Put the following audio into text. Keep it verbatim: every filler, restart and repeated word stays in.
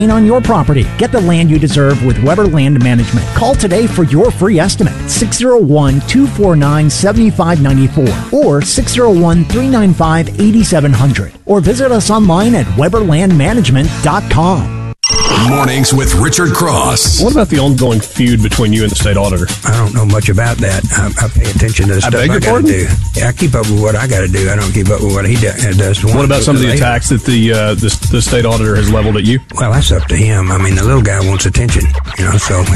on your property. Get the land you deserve with Weber Land Management. Call today for your free estimate. six oh one, two four nine, seven five nine four or six oh one, three nine five, eight seven zero zero or visit us online at weber land management dot com. Mornings with Richard Cross. What about the ongoing feud between you and the state auditor? I don't know much about that. I, I pay attention to the I stuff beg I your got to pardon? do. Yeah, I keep up with what I got to do. I don't keep up with what he do, uh, does. What about some of the attacks that the, uh, the the state auditor has leveled at you? Well, that's up to him. I mean, the little guy wants attention, you know, so